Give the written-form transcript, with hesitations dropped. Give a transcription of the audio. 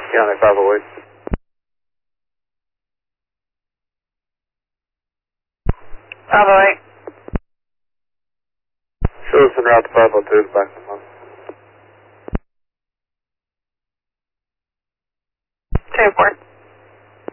County 508. Show us en route to 502 back to month. 2-4.